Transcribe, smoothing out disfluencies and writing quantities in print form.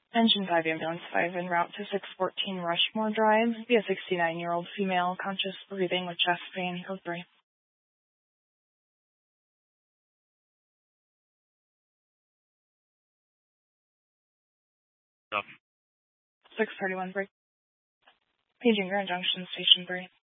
Engine 5, Ambulance 5, en route to 614 Rushmore Drive. Be a 69-year-old female, conscious, breathing with chest pain. Code 3. Up. 631 break. Paging Grand Junction, Station 3.